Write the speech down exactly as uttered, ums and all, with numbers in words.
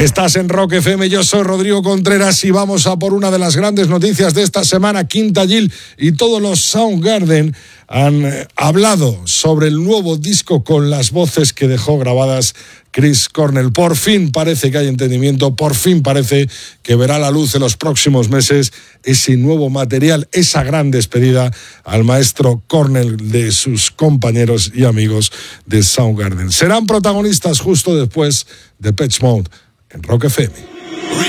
Estás en Rock F M, yo soy Rodrigo Contreras y vamos a por una de las grandes noticias de esta semana. Quinta Gil y todos los Soundgarden han eh, hablado sobre el nuevo disco con las voces que dejó grabadas Chris Cornell. Por fin parece que hay entendimiento, por fin parece que verá la luz en los próximos meses ese nuevo material, esa gran despedida al maestro Cornell de sus compañeros y amigos de Soundgarden. Serán protagonistas justo después de Depeche Mode en Rock F M.